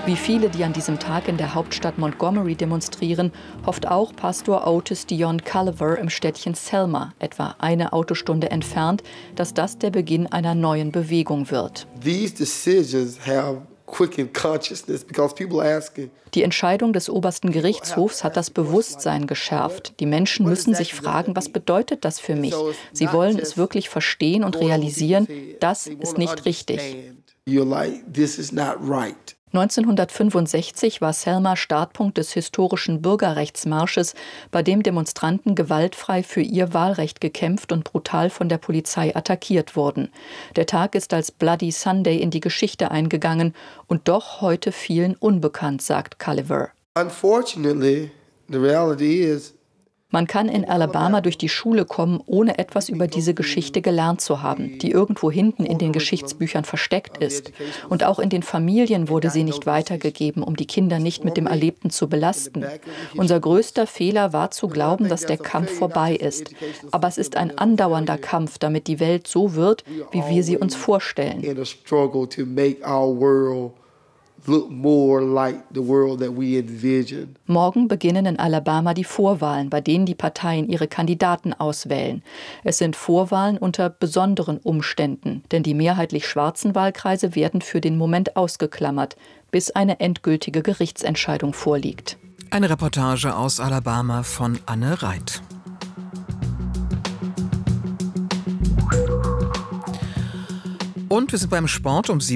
Wie viele, die an diesem Tag in der Hauptstadt Montgomery demonstrieren, hofft auch Pastor Otis Dion Culliver im Städtchen Selma, etwa eine Autostunde entfernt, dass das der Beginn einer neuen Bewegung wird. These decisions have quickened consciousness because people are asking. Die Entscheidung des obersten Gerichtshofs hat das Bewusstsein geschärft. Die Menschen müssen sich fragen, was bedeutet das für mich? Sie wollen es wirklich verstehen und realisieren, das ist nicht richtig. 1965 war Selma Startpunkt des historischen Bürgerrechtsmarsches, bei dem Demonstranten gewaltfrei für ihr Wahlrecht gekämpft und brutal von der Polizei attackiert wurden. Der Tag ist als Bloody Sunday in die Geschichte eingegangen und doch heute vielen unbekannt, sagt Culliver. Unfortunately, the reality is, man kann in Alabama durch die Schule kommen, ohne etwas über diese Geschichte gelernt zu haben, die irgendwo hinten in den Geschichtsbüchern versteckt ist. Und auch in den Familien wurde sie nicht weitergegeben, um die Kinder nicht mit dem Erlebten zu belasten. Unser größter Fehler war zu glauben, dass der Kampf vorbei ist. Aber es ist ein andauernder Kampf, damit die Welt so wird, wie wir sie uns vorstellen. Look more like the world that we envision. Morgen beginnen in Alabama die Vorwahlen, bei denen die Parteien ihre Kandidaten auswählen. Es sind Vorwahlen unter besonderen Umständen, denn die mehrheitlich schwarzen Wahlkreise werden für den Moment ausgeklammert, bis eine endgültige Gerichtsentscheidung vorliegt. Eine Reportage aus Alabama von Anne Reit. Und wir sind beim Sport um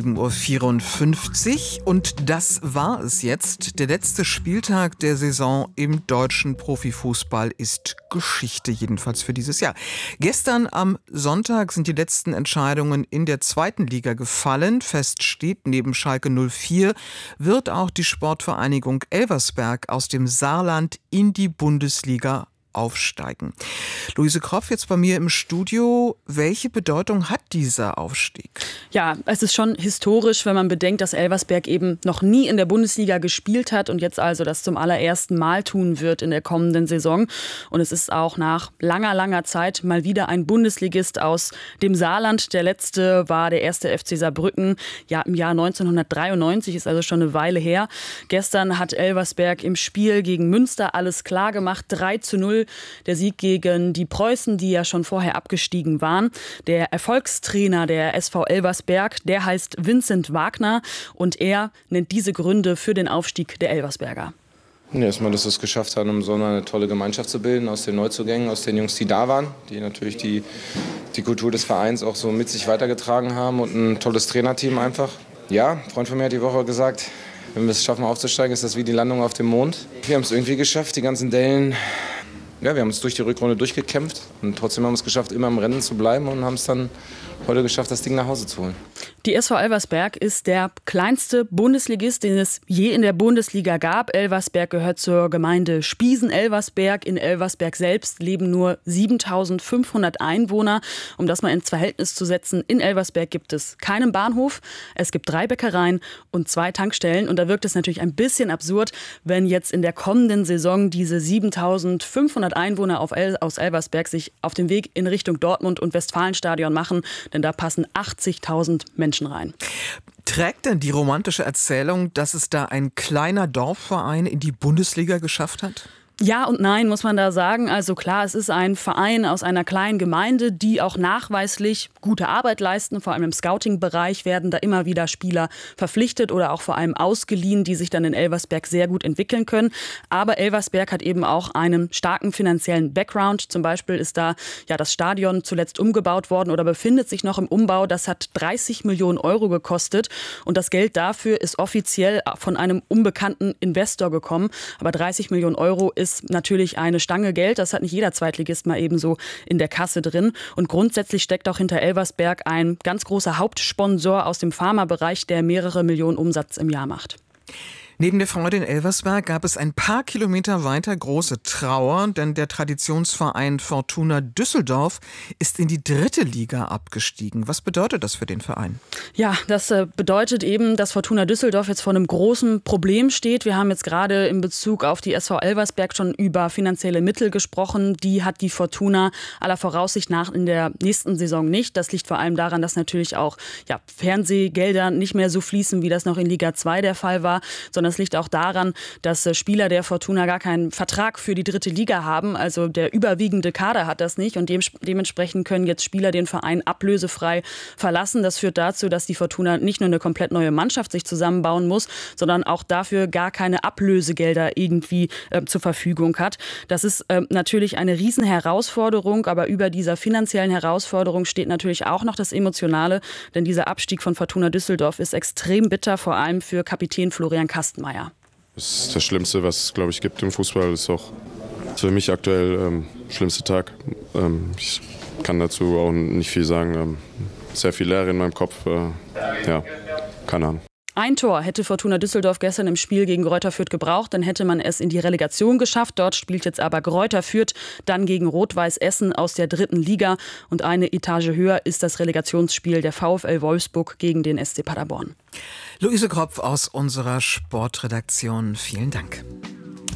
7.54 Uhr und das war es jetzt. Der letzte Spieltag der Saison im deutschen Profifußball ist Geschichte, jedenfalls für dieses Jahr. Gestern am Sonntag sind die letzten Entscheidungen in der zweiten Liga gefallen. Fest steht, neben Schalke 04 wird auch die Sportvereinigung Elversberg aus dem Saarland in die Bundesliga aufsteigen. Luise Kropf jetzt bei mir im Studio. Welche Bedeutung hat dieser Aufstieg? Ja, es ist schon historisch, wenn man bedenkt, dass Elversberg eben noch nie in der Bundesliga gespielt hat und jetzt also das zum allerersten Mal tun wird in der kommenden Saison. Und es ist auch nach langer, langer Zeit mal wieder ein Bundesligist aus dem Saarland. Der letzte war der erste FC Saarbrücken, ja im Jahr 1993, ist also schon eine Weile her. Gestern hat Elversberg im Spiel gegen Münster alles klar gemacht, 3:0. Der Sieg gegen die Preußen, die ja schon vorher abgestiegen waren. Der Erfolgstrainer der SV Elversberg, der heißt Vincent Wagner und er nennt diese Gründe für den Aufstieg der Elversberger. Ja, erstmal, dass wir es geschafft haben, um so eine tolle Gemeinschaft zu bilden aus den Neuzugängen, aus den Jungs, die da waren, die natürlich die Kultur des Vereins auch so mit sich weitergetragen haben und ein tolles Trainerteam einfach. Ja, ein Freund von mir hat die Woche gesagt, wenn wir es schaffen aufzusteigen, ist das wie die Landung auf dem Mond. Wir haben es irgendwie geschafft, die ganzen Dellen. Ja, wir haben uns durch die Rückrunde durchgekämpft und trotzdem haben wir es geschafft, immer im Rennen zu bleiben und haben es dann heute geschafft, das Ding nach Hause zu holen. Die SV Elversberg ist der kleinste Bundesligist, den es je in der Bundesliga gab. Elversberg gehört zur Gemeinde Spiesen-Elversberg. In Elversberg selbst leben nur 7.500 Einwohner. Um das mal ins Verhältnis zu setzen, in Elversberg gibt es keinen Bahnhof, es gibt 3 Bäckereien und 2 Tankstellen. Und da wirkt es natürlich ein bisschen absurd, wenn jetzt in der kommenden Saison diese 7.500 Einwohner aus Elversberg sich auf den Weg in Richtung Dortmund und Westfalenstadion machen, denn da passen 80.000 Menschen rein. Trägt denn die romantische Erzählung, dass es da ein kleiner Dorfverein in die Bundesliga geschafft hat? Ja und nein, muss man da sagen. Also klar, es ist ein Verein aus einer kleinen Gemeinde, die auch nachweislich gute Arbeit leisten. Vor allem im Scouting-Bereich werden da immer wieder Spieler verpflichtet oder auch vor allem ausgeliehen, die sich dann in Elversberg sehr gut entwickeln können. Aber Elversberg hat eben auch einen starken finanziellen Background. Zum Beispiel ist da ja das Stadion zuletzt umgebaut worden oder befindet sich noch im Umbau. Das hat 30 Millionen Euro gekostet. Und das Geld dafür ist offiziell von einem unbekannten Investor gekommen. Aber 30 Millionen Euro ist natürlich eine Stange Geld. Das hat nicht jeder Zweitligist mal eben so in der Kasse drin. Und grundsätzlich steckt auch hinter Elversberg ein ganz großer Hauptsponsor aus dem Pharmabereich, der mehrere Millionen Umsatz im Jahr macht. Neben der Freude in Elversberg gab es ein paar Kilometer weiter große Trauer, denn der Traditionsverein Fortuna Düsseldorf ist in die 3. Liga abgestiegen. Was bedeutet das für den Verein? Ja, das bedeutet eben, dass Fortuna Düsseldorf jetzt vor einem großen Problem steht. Wir haben jetzt gerade in Bezug auf die SV Elversberg schon über finanzielle Mittel gesprochen. Die hat die Fortuna aller Voraussicht nach in der nächsten Saison nicht. Das liegt vor allem daran, dass natürlich auch Fernsehgelder nicht mehr so fließen, wie das noch in Liga 2 der Fall war, sondern es liegt auch daran, dass Spieler der Fortuna gar keinen Vertrag für die 3. Liga haben. Also der überwiegende Kader hat das nicht und dementsprechend können jetzt Spieler den Verein ablösefrei verlassen. Das führt dazu, dass die Fortuna nicht nur eine komplett neue Mannschaft sich zusammenbauen muss, sondern auch dafür gar keine Ablösegelder irgendwie zur Verfügung hat. Das ist natürlich eine Riesenherausforderung, aber über dieser finanziellen Herausforderung steht natürlich auch noch das Emotionale, denn dieser Abstieg von Fortuna Düsseldorf ist extrem bitter, vor allem für Kapitän Florian Kastenmeier. Das ist das Schlimmste, was es, glaube ich, gibt im Fußball. Das ist auch für mich aktuell schlimmste Tag. Ich kann dazu auch nicht viel sagen. Sehr viel Leere in meinem Kopf. Keine Ahnung. Ein Tor hätte Fortuna Düsseldorf gestern im Spiel gegen Greuther Fürth gebraucht, dann hätte man es in die Relegation geschafft. Dort spielt jetzt aber Greuther Fürth dann gegen Rot-Weiß Essen aus der 3. Liga. Und eine Etage höher ist das Relegationsspiel der VfL Wolfsburg gegen den SC Paderborn. Luise Kropf aus unserer Sportredaktion, vielen Dank.